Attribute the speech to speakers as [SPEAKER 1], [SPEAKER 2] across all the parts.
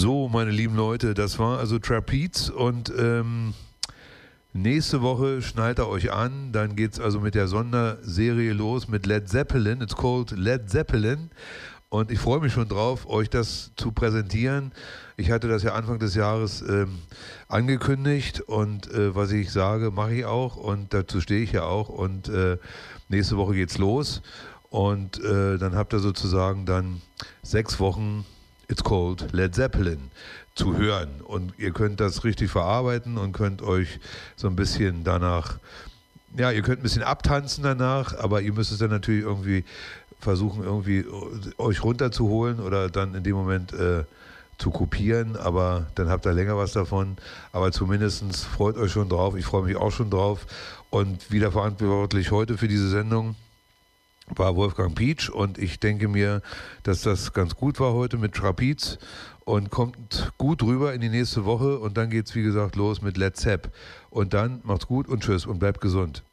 [SPEAKER 1] So, meine lieben Leute, das war also Trapeze und nächste Woche schnallt ihr euch an, dann geht es also mit der Sonderserie los mit Led Zeppelin. It's called Led Zeppelin und ich freue mich schon drauf, euch das zu präsentieren. Ich hatte das ja Anfang des Jahres angekündigt und was ich sage, mache ich auch und dazu stehe ich ja auch und nächste Woche geht's los und dann habt ihr sozusagen dann 6 Wochen It's called Led Zeppelin zu hören und ihr könnt das richtig verarbeiten und könnt euch so ein bisschen danach, ja, ihr könnt ein bisschen abtanzen danach, aber ihr müsst es dann natürlich irgendwie versuchen, irgendwie euch runterzuholen oder dann in dem Moment zu kopieren, aber dann habt ihr länger was davon, aber zumindest freut euch schon drauf, ich freue mich auch schon drauf und wieder verantwortlich heute für diese Sendung war Wolfgang Pietsch und ich denke mir, dass das ganz gut war heute mit Trapeze und kommt gut rüber in die nächste Woche und dann geht's wie gesagt los mit Led Zepp und dann macht's gut und tschüss und bleibt gesund.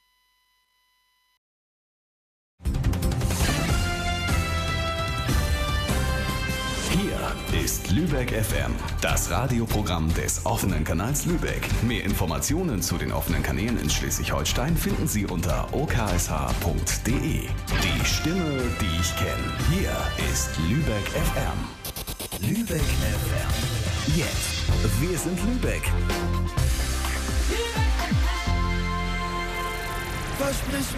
[SPEAKER 2] Hier ist Lübeck FM, das Radioprogramm des offenen Kanals Lübeck. Mehr Informationen zu den offenen Kanälen in Schleswig-Holstein finden Sie unter oksh.de. Die Stimme, die ich kenne. Hier ist Lübeck FM. Lübeck FM. Jetzt. Wir sind Lübeck.
[SPEAKER 3] Versprich